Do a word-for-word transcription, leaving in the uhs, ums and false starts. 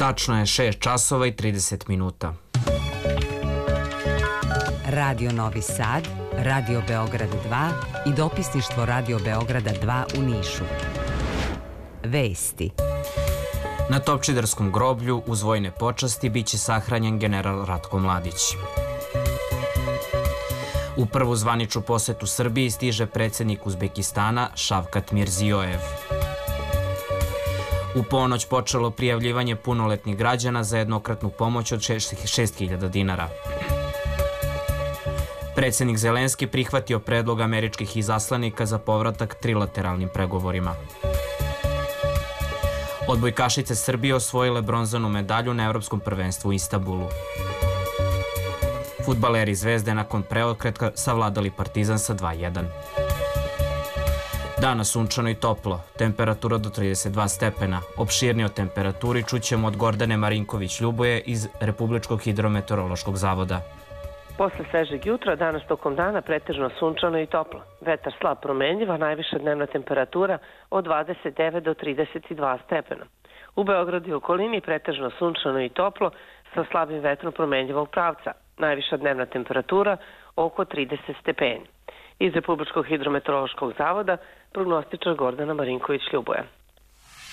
Tačno je šest časova i trideset minuta. Radio Novi Sad, Radio Beograd dva i dopisništvo Radio Beograda dva u Nišu. Vesti. Na Topčiderskom groblju uz vojne počasti biće sahranjen general Ratko Mladić. U prvu zvaničnu posetu Srbiji stiže predsjednik Uzbekistana Šavkat Mirzijojev. U ponoć počelo prijavljivanje punoletnih građana za jednokratnu pomoć od šest hiljada dinara. Predsjednik Zelenski prihvatio predlog američkih izaslanika za povratak trilateralnim pregovorima. Odbojkašice Srbije osvojile bronzanu medalju na Evropskom prvenstvu u Istanbulu. Fudbaleri Zvezde nakon preokreta savladali Partizan sa dva jedan. Danas sunčano i toplo, temperatura do trideset dva stepena. Opširnije o temperaturi čućemo od Gordane Marinković-Ljuboje iz Republičkog hidrometeorološkog zavoda. Posle svežeg jutra, danas tokom dana pretežno sunčano i toplo. Vetar slab promenljiv, a najviša dnevna temperatura od dvadeset devet do trideset dva stepena. U Beogradu i okolini pretežno sunčano i toplo sa slabim vetrom promenljivog pravca. Najviša dnevna temperatura oko trideset stepeni. Iz Republičkog hidrometeorološkog zavoda prognostičar Gordana Marinković-Ljuboja.